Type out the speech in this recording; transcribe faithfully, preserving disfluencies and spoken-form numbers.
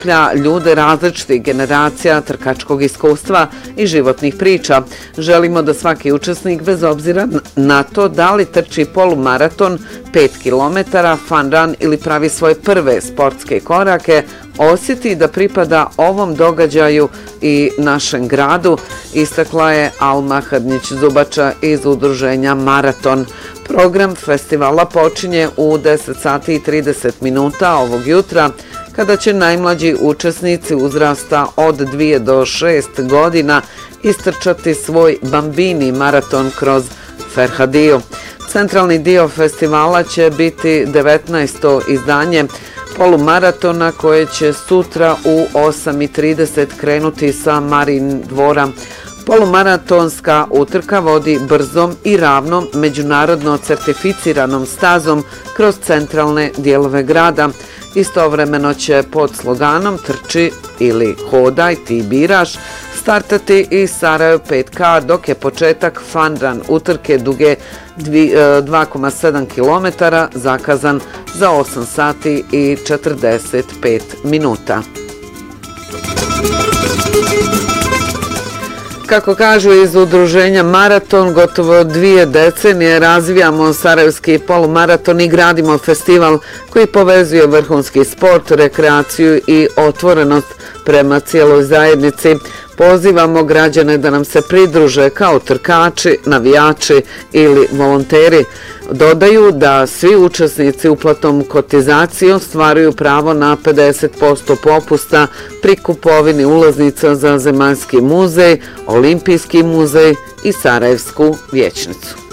okuplja ljude različitih generacija, trkačkog iskustva i životnih priča. Želimo da svaki učesnik, bez obzira na to da li trči polumaraton, pet kilometara, fun run ili pravi svoje prve sportske korake, osjeti da pripada ovom događaju i našem gradu, istakla je Alma Hrnjić-Zubača iz udruženja Maraton. Program festivala počinje u deset sati i trideset minuta ovog jutra, kada će najmlađi učesnici uzrasta od dvije do šest godina istrčati svoj bambini maraton kroz Ferhadiju. Centralni dio festivala će biti devetnaesto izdanje polumaratona koje će sutra u osam i trideset krenuti sa Marin dvora. Polumaratonska utrka vodi brzom i ravnom međunarodno certificiranom stazom kroz centralne dijelove grada. Istovremeno će pod sloganom Trči ili hodaj, ti biraš startati i Sarajevo pet ka, dok je početak fun run utrke duge dva zarez sedam kilometara zakazan za osam sati i četrdeset pet minuta. Kako kažu iz udruženja Maraton, gotovo dvije decenije razvijamo sarajevski polumaraton i gradimo festival koji povezuje vrhunski sport, rekreaciju i otvorenost prema cijeloj zajednici. Pozivamo građane da nam se pridruže kao trkači, navijači ili volonteri. Dodaju da svi učesnici uplatom kotizacije ostvaruju pravo na pedeset posto popusta pri kupovini ulaznica za Zemaljski muzej, Olimpijski muzej i Sarajevsku vijećnicu.